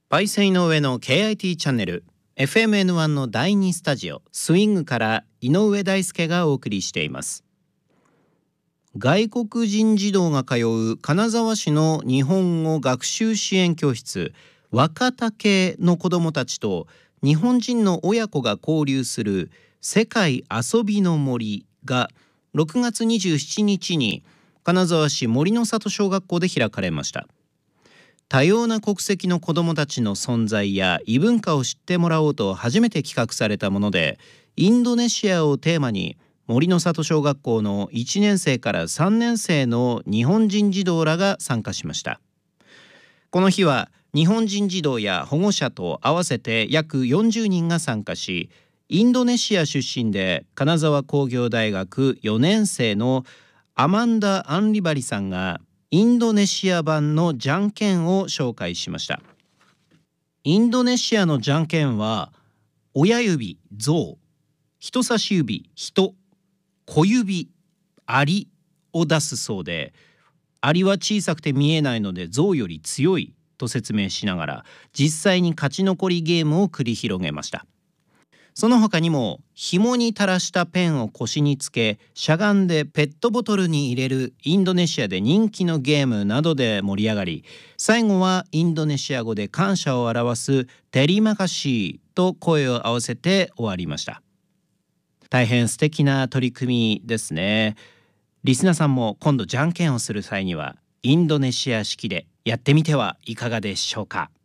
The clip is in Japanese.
パイセン井上の KIT チャンネル FMN1 の第2スタジオスイングから井上大輔がお送りしています。外国人児童が通う金沢市の日本語学習支援教室若竹の子どもたちと日本人の親子が交流する世界遊びの森が6月27日に金沢市森の里小学校で開かれました。多様な国籍の子どもたちの存在や異文化を知ってもらおうと初めて企画されたもので、インドネシアをテーマに森の里小学校の1年生から3年生の日本人児童らが参加しました。この日は日本人児童や保護者と合わせて約40人が参加し、インドネシア出身で金沢工業大学4年生のアマンダ・アンリバリさんがインドネシア版のじゃんけんを紹介しました。インドネシアのじゃんけんは親指象、人差し指人、小指アリを出すそうで、アリは小さくて見えないので象より強いと説明しながら実際に勝ち残りゲームを繰り広げました。その他にも紐に垂らしたペンを腰につけしゃがんでペットボトルに入れるインドネシアで人気のゲームなどで盛り上がり、最後はインドネシア語で感謝を表すテリマカシーと声を合わせて終わりました。大変素敵な取り組みですね。リスナーさんも今度じゃんけんをする際にはインドネシア式でやってみてはいかがでしょうか。